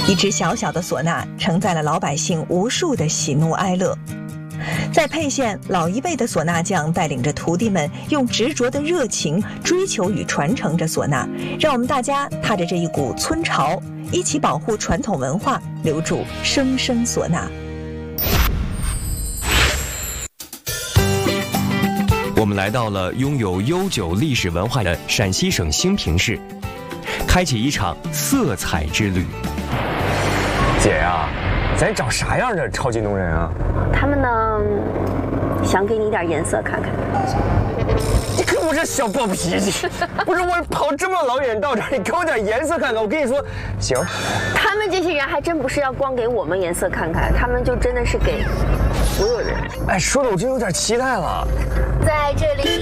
一只小小的唢呐承载了老百姓无数的喜怒哀乐。在沛县，老一辈的唢呐匠带领着徒弟们，用执着的热情追求与传承着唢呐，让我们大家踏着这一股村潮，一起保护传统文化，留住声声唢呐。 我们来到了拥有悠久历史文化的陕西省兴平市，开启一场色彩之旅。 姐呀，咱找啥样的超级农人啊？ 他们呢，想给你点颜色看看。 你看我这小暴脾气，不是我跑这么老远到这儿，你给我点颜色看看。我跟你说，行。 他们这些人还真不是要光给我们颜色看看，他们就真的是给所有人。 哎，说的我真有点期待了。 在这里